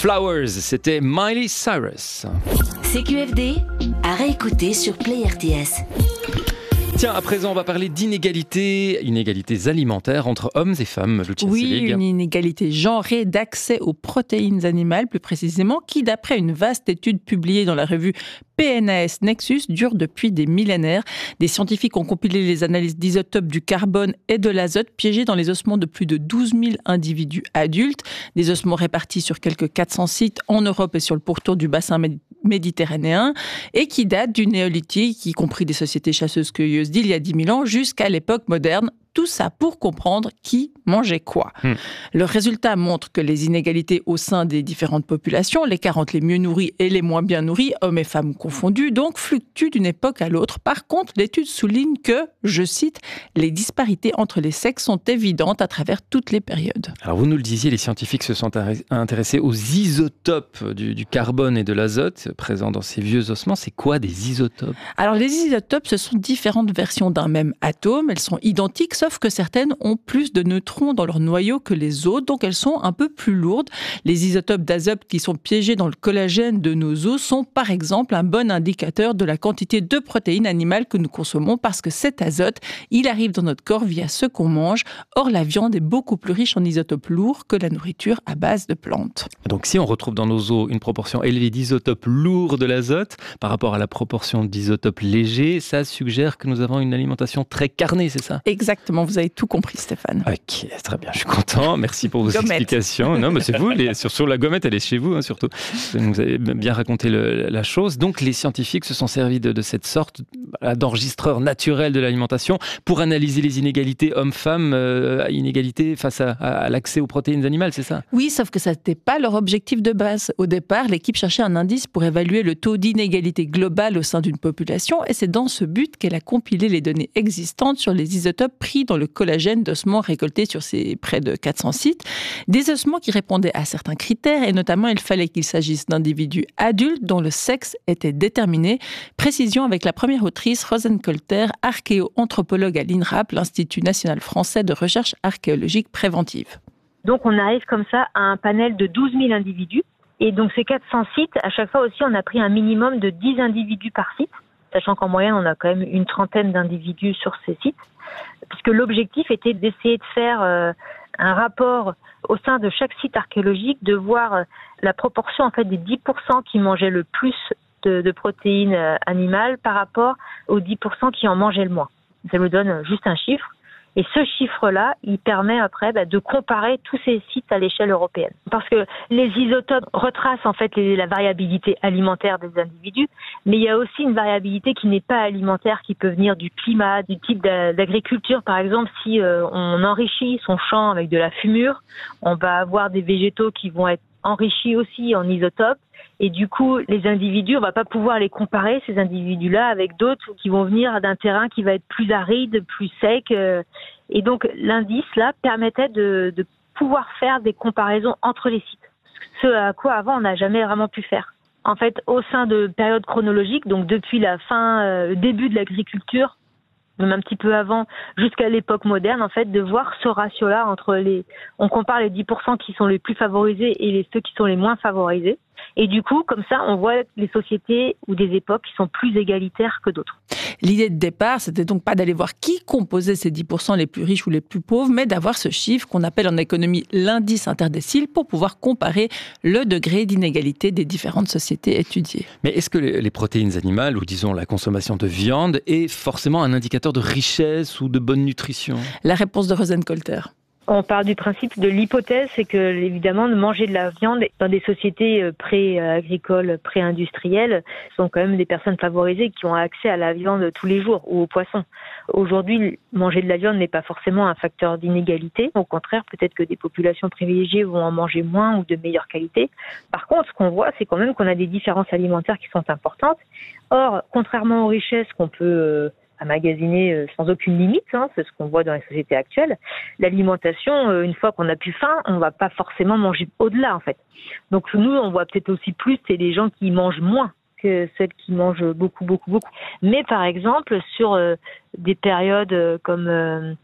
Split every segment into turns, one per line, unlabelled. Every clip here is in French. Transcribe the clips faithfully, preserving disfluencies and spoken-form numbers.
Flowers, c'était Miley Cyrus.
C Q F D, à réécouter sur Play R T S.
Tiens, à présent, on va parler d'inégalités, inégalités alimentaires entre hommes et femmes. Lucia
Oui,
Selig.
une inégalité genrée d'accès aux protéines animales, plus précisément, qui, d'après une vaste étude publiée dans la revue P N A S Nexus, dure depuis des millénaires. Des scientifiques ont compilé les analyses d'isotopes du carbone et de l'azote piégés dans les ossements de plus de douze mille individus adultes. Des ossements répartis sur quelques quatre cents sites en Europe et sur le pourtour du bassin méditerranéen, et qui datent du néolithique, y compris des sociétés chasseuses-cueilleuses d'il y a dix mille ans, jusqu'à l'époque moderne. Tout ça pour comprendre qui mangeait quoi. Mmh. Le résultat montre que les inégalités au sein des différentes populations, l'écart entre les mieux nourris et les moins bien nourris, hommes et femmes confondus, donc fluctuent d'une époque à l'autre. Par contre, l'étude souligne que, je cite, les disparités entre les sexes sont évidentes à travers toutes les périodes.
Alors vous nous le disiez, les scientifiques se sont intéressés aux isotopes du, du carbone et de l'azote présents dans ces vieux ossements. C'est quoi des isotopes ?
Alors les isotopes, ce sont différentes versions d'un même atome. Elles sont identiques, sauf que certaines ont plus de neutrons dans leur noyau que les autres, donc elles sont un peu plus lourdes. Les isotopes d'azote qui sont piégés dans le collagène de nos os sont par exemple un bon indicateur de la quantité de protéines animales que nous consommons, parce que cet azote, il arrive dans notre corps via ce qu'on mange. Or, la viande est beaucoup plus riche en isotopes lourds que la nourriture à base de plantes.
Donc si on retrouve dans nos os une proportion élevée d'isotopes lourds de l'azote par rapport à la proportion d'isotopes légers, ça suggère que nous avons une alimentation très carnée, c'est ça ?
Exactement. Vous avez tout compris, Stéphane.
Ok, très bien, je suis content. Merci pour vos gommette. explications. Non, mais c'est vous, les, sur, sur la gommette, elle est chez vous, hein, surtout. Vous avez bien raconté le, la chose. Donc, les scientifiques se sont servis de, de cette sorte d'enregistreur naturel de l'alimentation pour analyser les inégalités hommes-femmes, euh, inégalités face à, à, à l'accès aux protéines animales, c'est ça ?
Oui, sauf que ça n'était pas leur objectif de base. Au départ, l'équipe cherchait un indice pour évaluer le taux d'inégalité globale au sein d'une population, et c'est dans ce but qu'elle a compilé les données existantes sur les isotopes pris dans le collagène d'ossements récoltés sur ces près de quatre cents sites. Des ossements qui répondaient à certains critères, et notamment il fallait qu'il s'agisse d'individus adultes dont le sexe était déterminé. Précision avec la première autrice, Rosen Colter, archéo-anthropologue à l'I N R A P, l'Institut national français de recherche archéologique préventive.
Donc on arrive comme ça à un panel de douze mille individus. Et donc ces quatre cents sites, à chaque fois aussi, on a pris un minimum de dix individus par site, sachant qu'en moyenne, on a quand même une trentaine d'individus sur ces sites, puisque l'objectif était d'essayer de faire euh, un rapport au sein de chaque site archéologique, de voir euh, la proportion en fait des dix pour cent qui mangeaient le plus de, de protéines euh, animales par rapport aux dix pour cent qui en mangeaient le moins. Ça nous donne juste un chiffre. Et ce chiffre-là, il permet après bah, de comparer tous ces sites à l'échelle européenne. Parce que les isotopes retracent en fait les, la variabilité alimentaire des individus, mais il y a aussi une variabilité qui n'est pas alimentaire, qui peut venir du climat, du type d'agriculture. Par exemple, si euh, on enrichit son champ avec de la fumure, on va avoir des végétaux qui vont être enrichis aussi en isotopes. Et du coup, les individus, on va pas pouvoir les comparer, ces individus-là, avec d'autres qui vont venir d'un terrain qui va être plus aride, plus sec. Et donc, l'indice, là, permettait de, de pouvoir faire des comparaisons entre les sites. Ce à quoi, avant, on n'a jamais vraiment pu faire. En fait, au sein de périodes chronologiques, donc depuis la fin, euh, le début de l'agriculture, même un petit peu avant, jusqu'à l'époque moderne, en fait, de voir ce ratio-là entre les... On compare les dix pour cent qui sont les plus favorisés et les, ceux qui sont les moins favorisés. Et du coup, comme ça, on voit les sociétés ou des époques qui sont plus égalitaires que d'autres.
L'idée de départ, c'était donc pas d'aller voir qui composait ces dix pour cent les plus riches ou les plus pauvres, mais d'avoir ce chiffre qu'on appelle en économie l'indice interdécile pour pouvoir comparer le degré d'inégalité des différentes sociétés étudiées.
Mais est-ce que les protéines animales, ou disons la consommation de viande, est forcément un indicateur de richesse ou de bonne nutrition ?
La réponse de Rosen Colter.
On part du principe de l'hypothèse, c'est que, évidemment, de manger de la viande dans des sociétés pré-agricoles, pré-industrielles, sont quand même des personnes favorisées qui ont accès à la viande tous les jours ou au poisson. Aujourd'hui, manger de la viande n'est pas forcément un facteur d'inégalité. Au contraire, peut-être que des populations privilégiées vont en manger moins ou de meilleure qualité. Par contre, ce qu'on voit, c'est quand même qu'on a des différences alimentaires qui sont importantes. Or, contrairement aux richesses qu'on peut à magasiner sans aucune limite, hein, c'est ce qu'on voit dans les sociétés actuelles. L'alimentation, une fois qu'on a plus faim, on va pas forcément manger au-delà, en fait. Donc nous, on voit peut-être aussi plus, c'est les gens qui mangent moins que celles qui mangent beaucoup, beaucoup, beaucoup. Mais par exemple, sur euh, des périodes comme euh,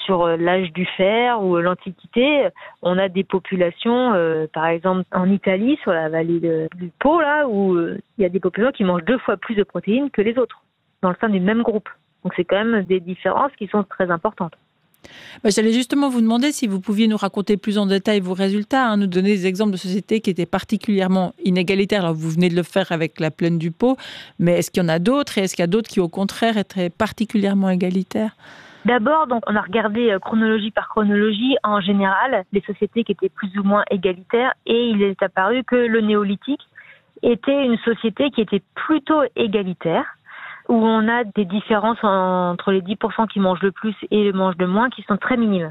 sur l'âge du fer ou l'Antiquité, on a des populations, euh, par exemple en Italie, sur la vallée de, du Pô, là, où euh, il y a des populations qui mangent deux fois plus de protéines que les autres, dans le sein du même groupe. Donc c'est quand même des différences qui sont très importantes.
Bah, j'allais justement vous demander si vous pouviez nous raconter plus en détail vos résultats, hein, nous donner des exemples de sociétés qui étaient particulièrement inégalitaires. Alors vous venez de le faire avec la plaine du Pô, mais est-ce qu'il y en a d'autres et est-ce qu'il y a d'autres qui au contraire étaient particulièrement égalitaires ?
D'abord, donc, on a regardé chronologie par chronologie, en général, les sociétés qui étaient plus ou moins égalitaires, et il est apparu que le néolithique était une société qui était plutôt égalitaire, où on a des différences entre les dix pour cent qui mangent le plus et les mangent le moins qui sont très minimes.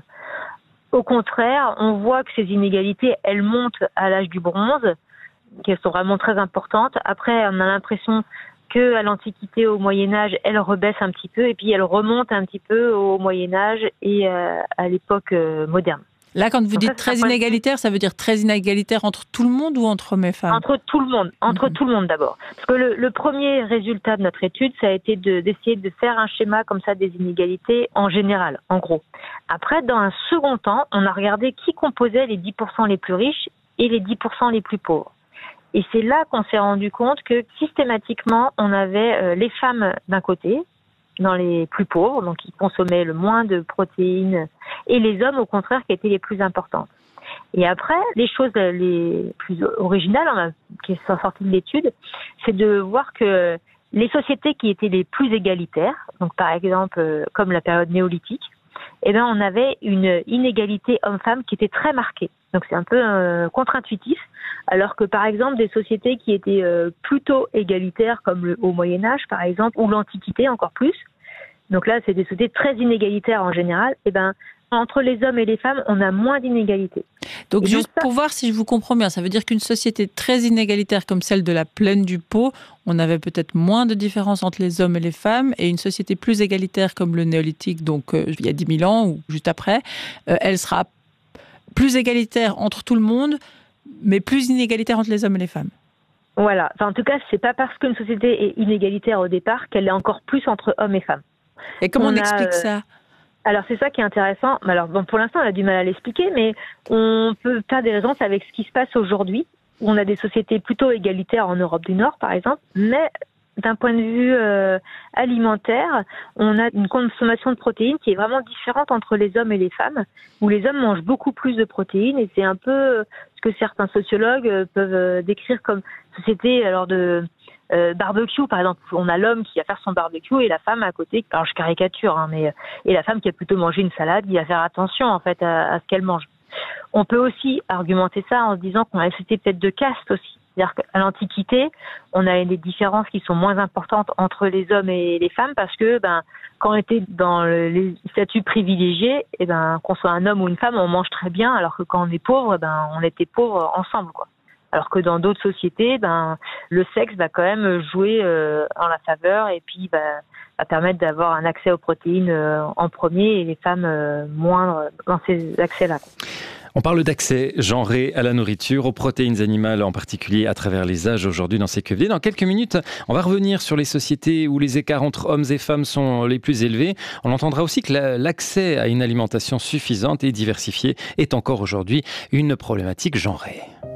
Au contraire, on voit que ces inégalités, elles montent à l'âge du bronze, qu'elles sont vraiment très importantes. Après, on a l'impression qu'à l'Antiquité, au Moyen-Âge, elles rebaissent un petit peu et puis elles remontent un petit peu au Moyen-Âge et à l'époque moderne.
Là, quand vous
Donc
dites
ça,
très inégalitaire, ça veut dire très inégalitaire entre tout le monde ou entre hommes et femmes ?
Entre tout le monde, entre mmh. tout le monde d'abord. Parce que le, le premier résultat de notre étude, ça a été de, d'essayer de faire un schéma comme ça des inégalités en général, en gros. Après, dans un second temps, on a regardé qui composait les dix pour cent les plus riches et les dix pour cent les plus pauvres. Et c'est là qu'on s'est rendu compte que systématiquement, on avait euh, les femmes d'un côté, dans les plus pauvres, donc qui consommaient le moins de protéines, et les hommes, au contraire, qui étaient les plus importantes. Et après, les choses les plus originales hein, qui sont sorties de l'étude, c'est de voir que les sociétés qui étaient les plus égalitaires, donc par exemple euh, comme la période néolithique, eh ben on avait une inégalité homme-femme qui était très marquée. Donc c'est un peu euh, contre-intuitif, alors que par exemple des sociétés qui étaient euh, plutôt égalitaires comme le, au Moyen-Âge par exemple, ou l'Antiquité encore plus, donc là c'est des sociétés très inégalitaires en général, eh ben entre les hommes et les femmes, on a moins d'inégalités.
Donc
et
juste
donc, ça...
pour voir si je vous comprends bien, ça veut dire qu'une société très inégalitaire comme celle de la plaine du Pô, on avait peut-être moins de différence entre les hommes et les femmes, et une société plus égalitaire comme le néolithique, donc euh, il y a dix mille ans ou juste après, euh, elle sera plus égalitaire entre tout le monde, mais plus inégalitaire entre les hommes et les femmes.
Voilà. Enfin, en tout cas, c'est pas parce qu'une société est inégalitaire au départ qu'elle est encore plus entre hommes et femmes.
Et comment on, on explique
a,
ça ?
Alors c'est ça qui est intéressant. Alors bon, pour l'instant, on a du mal à l'expliquer, mais on peut faire des raisons avec ce qui se passe aujourd'hui, où on a des sociétés plutôt égalitaires en Europe du Nord, par exemple, mais d'un point de vue euh, alimentaire, on a une consommation de protéines qui est vraiment différente entre les hommes et les femmes, où les hommes mangent beaucoup plus de protéines, et c'est un peu ce que certains sociologues peuvent décrire comme société alors de euh, barbecue, par exemple. On a l'homme qui va faire son barbecue et la femme à côté, alors je caricature, hein, mais et la femme qui a plutôt mangé une salade, qui va faire attention en fait à, à ce qu'elle mange. On peut aussi argumenter ça en se disant qu'on a une société peut-être de caste aussi. C'est-à-dire qu'à l'Antiquité, on a des différences qui sont moins importantes entre les hommes et les femmes parce que, ben, quand on était dans le, les statuts privilégiés, et ben, qu'on soit un homme ou une femme, on mange très bien, alors que quand on est pauvre, ben, on était pauvres ensemble, quoi. Alors que dans d'autres sociétés, ben, le sexe va quand même jouer euh, en la faveur et puis va, va permettre d'avoir un accès aux protéines euh, en premier et les femmes euh, moindres dans ces accès-là, quoi.
On parle d'accès genré à la nourriture, aux protéines animales en particulier à travers les âges aujourd'hui dans ces Q F D. Dans quelques minutes, on va revenir sur les sociétés où les écarts entre hommes et femmes sont les plus élevés. On entendra aussi que la, l'accès à une alimentation suffisante et diversifiée est encore aujourd'hui une problématique genrée.